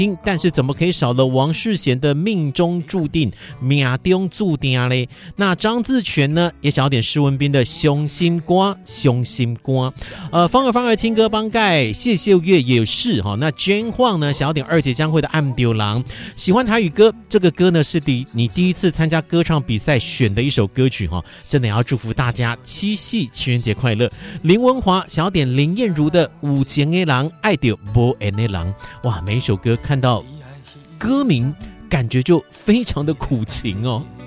但是怎么可以少了王世贤的命中注定命中注定嘞？那张自全呢也想要点施文彬的雄心歌，雄心歌。方儿青歌帮盖，谢秀月也是哈。那 Jane Huang 呢想要点二姐将会的暗丢郎，喜欢台语歌，这个歌呢是你第一次参加歌唱比赛选的一首歌曲哈，真的要祝福大家七夕情人节快乐。林文华想要点林燕如的有情的人爱到无缘的人，哇，每一首歌看到歌名感觉就非常的苦情哦。